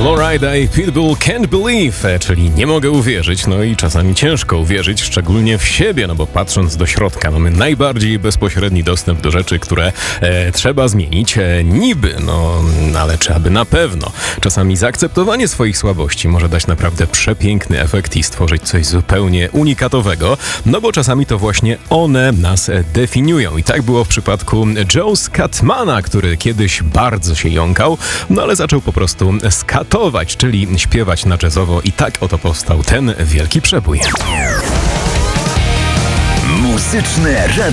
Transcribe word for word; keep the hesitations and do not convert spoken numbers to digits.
Florida i Pitbull Can't Believe, czyli nie mogę uwierzyć, no i czasami ciężko uwierzyć, szczególnie w siebie, no bo patrząc do środka mamy najbardziej bezpośredni dostęp do rzeczy, które e, trzeba zmienić, e, niby, no ale czy aby na pewno. Czasami zaakceptowanie swoich słabości może dać naprawdę przepiękny efekt i stworzyć coś zupełnie unikatowego, no bo czasami to właśnie one nas definiują. I tak było w przypadku Joe Scatmana, który kiedyś bardzo się jąkał, no ale zaczął po prostu skatować, czyli śpiewać na jazzowo i tak oto powstał ten wielki przebój. Muzyczne radio.